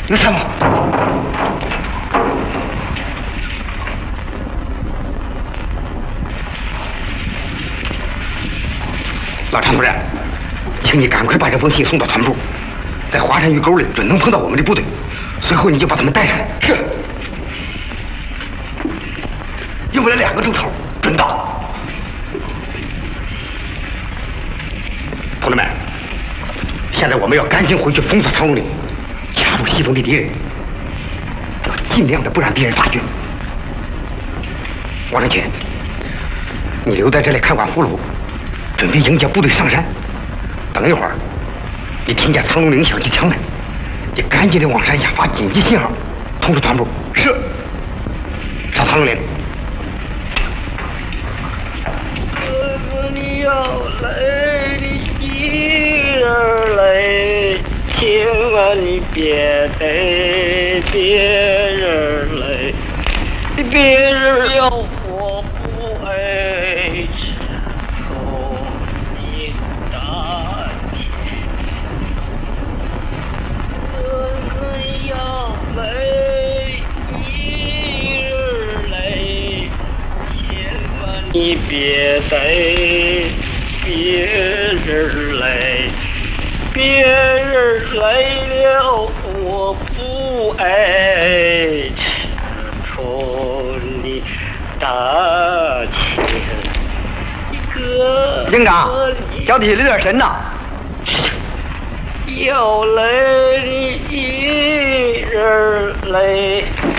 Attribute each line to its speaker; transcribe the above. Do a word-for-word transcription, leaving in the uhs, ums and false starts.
Speaker 1: 有什么？老常主任，请你赶快把这封信送到团部，在华山峪沟里准能碰到我们的部队，随后你就把他们带上来。是。用不了两个钟头，准到。同志们，现在我们要赶紧回去封锁长龙岭，掐住西风的敌人，要尽量的不让敌人发觉。王正清，你留在这里看管俘虏，准备迎接部队上山。等一会儿，你听见长龙岭响起枪来，你赶紧的往山下发紧急信号，通知团部。是。上长龙岭。
Speaker 2: 你要来，你一人来，千万你别带别人来，别人要我不爱抽你大钱，我们要来一人来，千万你别带别人来，别人来了我不爱抽你大钱。哥，
Speaker 3: 营长，交替留点神呐。
Speaker 2: 要来你一人来。